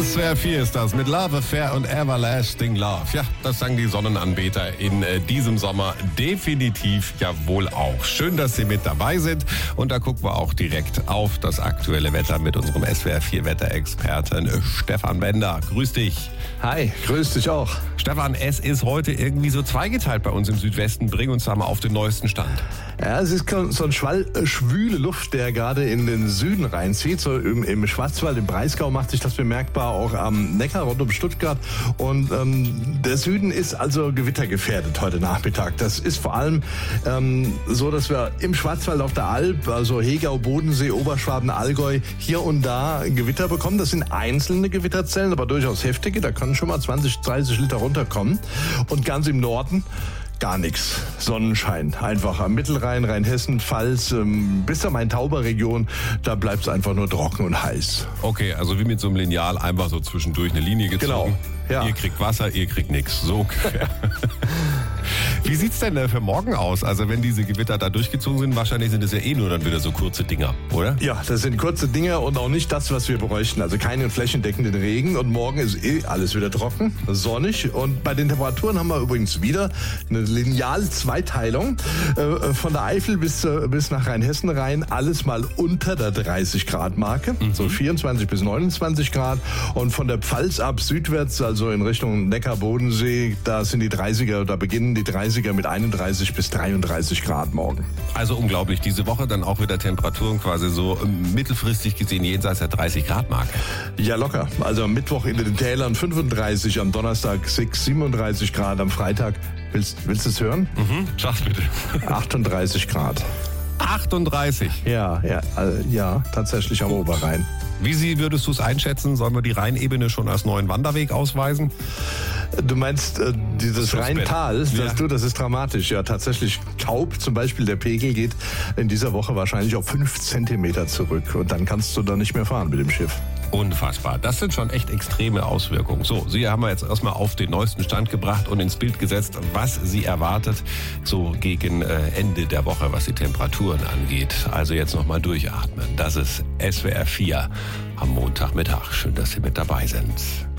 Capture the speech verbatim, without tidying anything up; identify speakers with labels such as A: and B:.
A: S W R vier ist das mit Love Affair und Everlasting Love. Ja, das sagen die Sonnenanbeter in äh, diesem Sommer definitiv ja wohl auch. Schön, dass Sie mit dabei sind. Und da gucken wir auch direkt auf das aktuelle Wetter mit unserem S W R vier Wetterexperten Stefan Bender. Grüß dich.
B: Hi, grüß dich auch.
A: Stefan, es ist heute irgendwie so zweigeteilt bei uns im Südwesten. Bring uns da mal auf den neuesten Stand.
B: Ja, es ist so ein Schwall äh, schwüle Luft, der gerade in den Süden reinzieht. So im, im Schwarzwald, im Breisgau macht sich das bemerkbar, auch am Neckar rund um Stuttgart. Und ähm, der Süden ist also gewittergefährdet heute Nachmittag. Das ist vor allem ähm, so, dass wir im Schwarzwald auf der Alp, also Hegau, Bodensee, Oberschwaben, Allgäu, hier und da Gewitter bekommen. Das sind einzelne Gewitterzellen, aber durchaus heftige. Da können schon mal zwanzig, dreißig Liter runterkommen. Und ganz im Norden gar nichts. Sonnenschein. Einfach am Mittelrhein, Rheinhessen, Pfalz, ähm, bis zur Main-Tauber-Region, da bleibt es einfach nur trocken und heiß.
A: Okay, also wie mit so einem Lineal einfach so zwischendurch eine Linie gezogen.
B: Genau. Ja.
A: Ihr kriegt Wasser, ihr kriegt nichts. So ungefähr. Wie sieht's denn für morgen aus? Also wenn diese Gewitter da durchgezogen sind, wahrscheinlich sind es ja eh nur dann wieder so kurze Dinger, oder?
B: Ja, das sind kurze Dinger und auch nicht das, was wir bräuchten. Also keinen flächendeckenden Regen. Und morgen ist eh alles wieder trocken, sonnig. Und bei den Temperaturen haben wir übrigens wieder eine Lineal-Zweiteilung. Äh, von der Eifel bis, äh, bis nach Rheinhessen rein, alles mal unter der dreißig Grad Marke. Mhm. So vierundzwanzig bis neunundzwanzig Grad. Und von der Pfalz ab südwärts, also in Richtung Neckar, Bodensee, da sind die dreißiger, da beginnen die dreißiger mit einunddreißig bis dreiunddreißig Grad morgen.
A: Also unglaublich. Diese Woche dann auch wieder Temperaturen quasi so mittelfristig gesehen jenseits der dreißig Grad Marke.
B: Ja, locker. Also am Mittwoch in den Tälern fünfunddreißig, am Donnerstag sechs, siebenunddreißig Grad, am Freitag, willst, willst du es hören?
A: Mhm, sag's bitte.
B: achtunddreißig Grad.
A: achtunddreißig?
B: Ja, ja, äh, ja, tatsächlich am Gut. Oberrhein.
A: Wie Sie, würdest du es einschätzen? Sollen wir die Rheinebene schon als neuen Wanderweg ausweisen?
B: Du meinst äh, dieses Rheintal, das, ja. du, das ist dramatisch. Ja, tatsächlich taub, zum Beispiel der Pegel geht in dieser Woche wahrscheinlich auf fünf Zentimeter zurück. Und dann kannst du da nicht mehr fahren mit dem Schiff.
A: Unfassbar. Das sind schon echt extreme Auswirkungen. So, Sie haben wir jetzt erstmal auf den neuesten Stand gebracht und ins Bild gesetzt, was Sie erwartet, so gegen äh, Ende der Woche, was die Temperaturen angeht. Also jetzt nochmal durchatmen. Das ist S W R vier am Montagmittag. Schön, dass Sie mit dabei sind.